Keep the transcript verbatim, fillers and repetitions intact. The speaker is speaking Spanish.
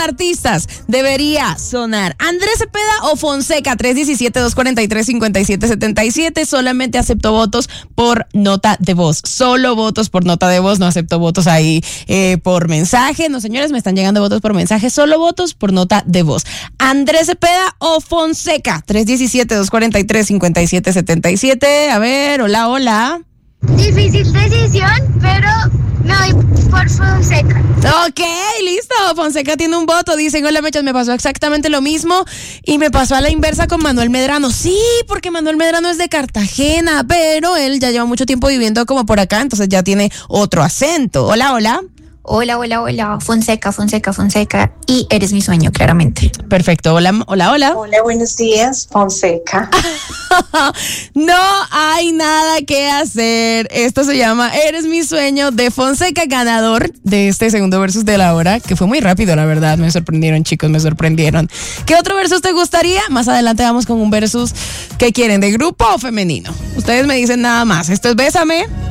artistas debería sonar? ¿Andrés Cepeda o Fonseca? tres uno siete, dos cuatro tres, cinco siete siete siete. Solamente acepto votos por nota de voz. Solo votos por nota de voz. No acepto votos ahí eh, por mensaje. No, señores, me están llegando votos por mensaje. Solo votos por nota de voz. ¿Andrés Cepeda o Fonseca? tres uno siete, dos cuatro tres, cinco siete siete siete. A ver, hola, hola. Difícil decisión, pero me voy por Fonseca. Ok, listo. Fonseca tiene un voto. Dicen, hola, Mechas, me pasó exactamente lo mismo y me pasó a la inversa con Manuel Medrano. Sí, porque Manuel Medrano es de Cartagena, pero él ya lleva mucho tiempo viviendo como por acá, entonces ya tiene otro acento. Hola, hola. Hola, hola, hola, Fonseca, Fonseca, Fonseca, y eres mi sueño, claramente. Perfecto, hola, hola, hola. Hola, buenos días, Fonseca. No hay nada que hacer. Esto se llama Eres mi sueño de Fonseca, ganador de este segundo versus de la hora, que fue muy rápido, la verdad. Me sorprendieron, chicos, me sorprendieron. ¿Qué otro versus te gustaría? Más adelante vamos con un versus. ¿Qué quieren, de grupo o femenino? Ustedes me dicen nada más. Esto es Bésame.